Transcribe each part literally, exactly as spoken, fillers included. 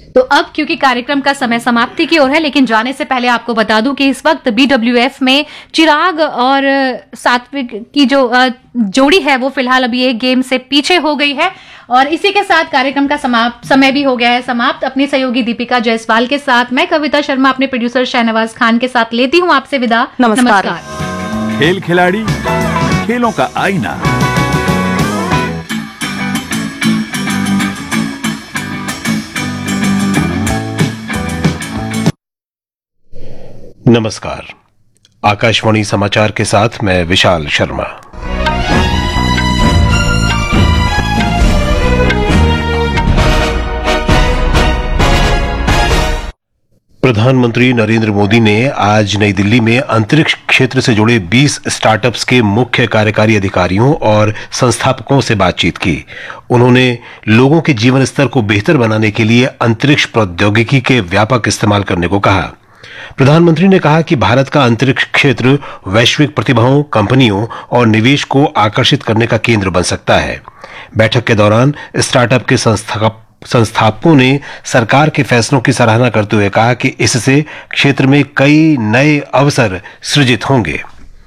तो अब क्योंकि कार्यक्रम का समय समाप्ति की ओर है, लेकिन जाने से पहले आपको बता दूं कि इस वक्त बीडब्ल्यूएफ में चिराग और सात्विक की जो जोड़ी है वो फिलहाल अभी एक गेम से पीछे हो गई है। और इसी के साथ कार्यक्रम का समाप्त समय भी हो गया है समाप्त। अपनी सहयोगी दीपिका जायसवाल के साथ मैं कविता शर्मा अपने प्रोड्यूसर शहनवाज खान के साथ लेती हूं आपसे विदा। नमस्कार, नमस्कार। खेल खिलाड़ी, खेलों का आईना। नमस्कार, आकाशवाणी समाचार के साथ मैं विशाल शर्मा। प्रधानमंत्री नरेंद्र मोदी ने आज नई दिल्ली में अंतरिक्ष क्षेत्र से जुड़े बीस स्टार्टअप्स के मुख्य कार्यकारी अधिकारियों और संस्थापकों से बातचीत की। उन्होंने लोगों के जीवन स्तर को बेहतर बनाने के लिए अंतरिक्ष प्रौद्योगिकी के व्यापक इस्तेमाल करने को कहा। प्रधानमंत्री ने कहा कि भारत का अंतरिक्ष क्षेत्र वैश्विक प्रतिभाओं, कंपनियों और निवेश को आकर्षित करने का केंद्र बन सकता है। बैठक के दौरान स्टार्टअप के संस्थापक संस्थापकों ने सरकार के फैसलों की सराहना करते हुए कहा कि इससे क्षेत्र में कई नए अवसर सृजित होंगे।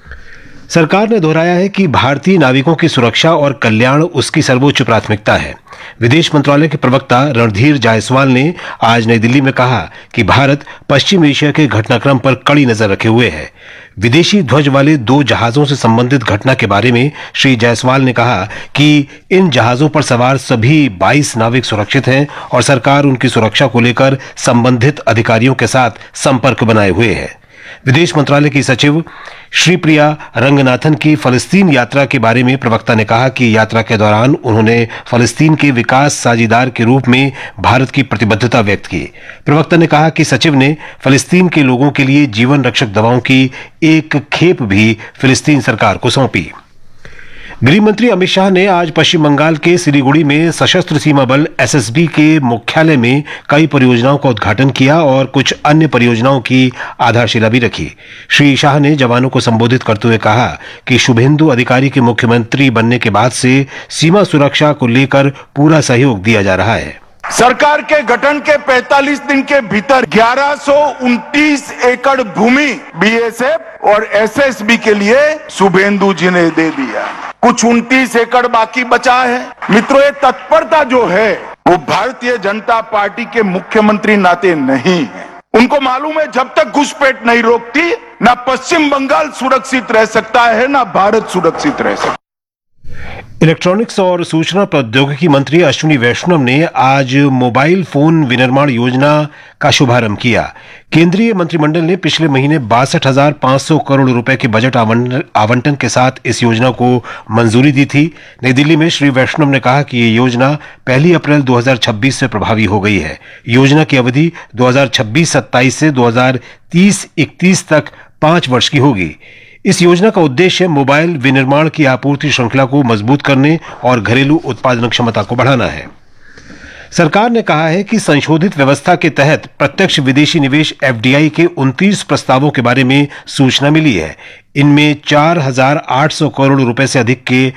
सरकार ने दोहराया है कि भारतीय नाविकों की सुरक्षा और कल्याण उसकी सर्वोच्च प्राथमिकता है। विदेश मंत्रालय के प्रवक्ता रणधीर जायसवाल ने आज नई दिल्ली में कहा कि भारत पश्चिम एशिया के घटनाक्रम पर कड़ी नजर रखे हुए है। विदेशी ध्वज वाले दो जहाजों से संबंधित घटना के बारे में श्री जायसवाल ने कहा कि इन जहाजों पर सवार सभी बाईस नाविक सुरक्षित हैं और सरकार उनकी सुरक्षा को लेकर संबंधित अधिकारियों के साथ संपर्क बनाए हुए है। विदेश मंत्रालय की सचिव श्रीप्रिया रंगनाथन की फलस्तीन यात्रा के बारे में प्रवक्ता ने कहा कि यात्रा के दौरान उन्होंने फलस्तीन के विकास साझीदार के रूप में भारत की प्रतिबद्धता व्यक्त की। प्रवक्ता ने कहा कि सचिव ने फलस्तीन के लोगों के लिए जीवन रक्षक दवाओं की एक खेप भी फिलिस्तीन सरकार को सौंपी। गृह मंत्री अमित शाह ने आज पश्चिम बंगाल के सिलीगुड़ी में सशस्त्र सीमा बल एसएसबी के मुख्यालय में कई परियोजनाओं का उद्घाटन किया और कुछ अन्य परियोजनाओं की आधारशिला भी रखी। श्री शाह ने जवानों को संबोधित करते हुए कहा कि शुभेंदु अधिकारी के मुख्यमंत्री बनने के बाद से सीमा सुरक्षा को लेकर पूरा सहयोग दिया जा रहा है। सरकार के गठन के पैंतालीस दिन के भीतर ग्यारह सौ उनतीस एकड़ भूमि बीएसएफ और एसएसबी के लिए शुभेंदु जी ने दे दिया। कुछ उनतीस एकड़ बाकी बचा है। मित्रों, ये तत्परता जो है वो भारतीय जनता पार्टी के मुख्यमंत्री नाते नहीं है। उनको मालूम है जब तक घुसपैठ नहीं रोकती ना पश्चिम बंगाल सुरक्षित रह सकता है ना भारत सुरक्षित रह सकता है। इलेक्ट्रॉनिक्स और सूचना प्रौद्योगिकी मंत्री अश्विनी वैष्णव ने आज मोबाइल फोन विनिर्माण योजना का शुभारंभ किया। केंद्रीय मंत्रिमंडल ने पिछले महीने बासठ हजार पांच सौ करोड़ रुपए के बजट आवंटन के साथ इस योजना को मंजूरी दी थी। नई दिल्ली में श्री वैष्णव ने कहा कि ये योजना पहली अप्रैल दो हजार छब्बीस से प्रभावी हो गई है। योजना की अवधि दो हजार छब्बीस सत्ताईस से दो हजार तीस इकतीस तक पांच वर्ष की होगी। इस योजना का उद्देश्य मोबाइल विनिर्माण की आपूर्ति श्रृंखला को मजबूत करने और घरेलू उत्पादन क्षमता को बढ़ाना है। सरकार ने कहा है कि संशोधित व्यवस्था के तहत प्रत्यक्ष विदेशी निवेश एफडीआई के उनतीस प्रस्तावों के बारे में सूचना मिली है। इनमें चार हजार आठ सौ करोड़ रुपए से अधिक के